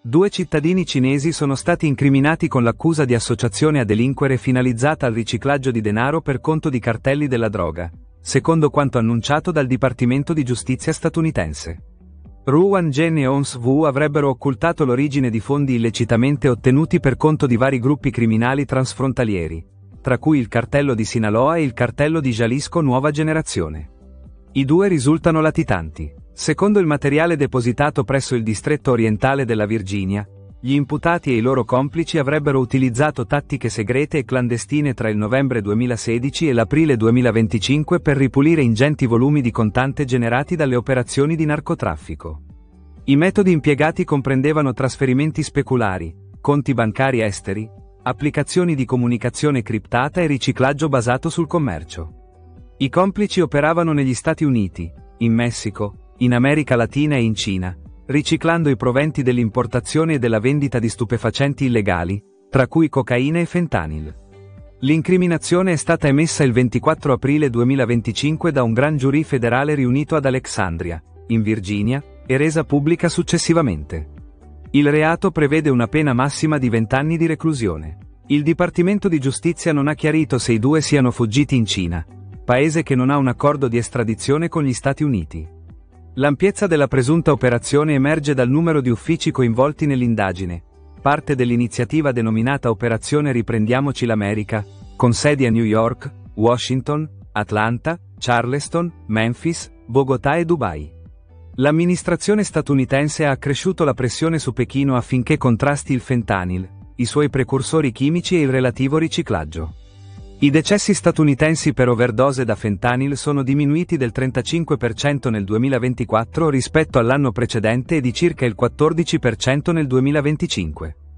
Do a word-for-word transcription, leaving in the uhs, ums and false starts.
Due cittadini cinesi sono stati incriminati con l'accusa di associazione a delinquere finalizzata al riciclaggio di denaro per conto di cartelli della droga, secondo quanto annunciato dal Dipartimento di Giustizia statunitense. Ruan Zhen e Ons Wu avrebbero occultato l'origine di fondi illecitamente ottenuti per conto di vari gruppi criminali transfrontalieri, tra cui il cartello di Sinaloa e il cartello di Jalisco Nuova Generazione. I due risultano latitanti. Secondo il materiale depositato presso il distretto orientale della Virginia, gli imputati e i loro complici avrebbero utilizzato tattiche segrete e clandestine tra il novembre duemilasedici e l'aprile duemilaventicinque per ripulire ingenti volumi di contante generati dalle operazioni di narcotraffico. I metodi impiegati comprendevano trasferimenti speculari, conti bancari esteri, applicazioni di comunicazione criptata e riciclaggio basato sul commercio. I complici operavano negli Stati Uniti, in Messico, in America Latina e in Cina, riciclando i proventi dell'importazione e della vendita di stupefacenti illegali, tra cui cocaina e fentanyl. L'incriminazione è stata emessa il ventiquattro aprile duemilaventicinque da un gran giurì federale riunito ad Alexandria, in Virginia, e resa pubblica successivamente. Il reato prevede una pena massima di venti anni di reclusione. Il Dipartimento di Giustizia non ha chiarito se i due siano fuggiti in Cina, paese che non ha un accordo di estradizione con gli Stati Uniti. L'ampiezza della presunta operazione emerge dal numero di uffici coinvolti nell'indagine, parte dell'iniziativa denominata Operazione Riprendiamoci l'America, con sedi a New York, Washington, Atlanta, Charleston, Memphis, Bogotà e Dubai. L'amministrazione statunitense ha accresciuto la pressione su Pechino affinché contrasti il fentanyl, i suoi precursori chimici e il relativo riciclaggio. I decessi statunitensi per overdose da fentanyl sono diminuiti del trentacinque per cento nel duemilaventiquattro rispetto all'anno precedente e di circa il quattordici per cento nel duemilaventicinque.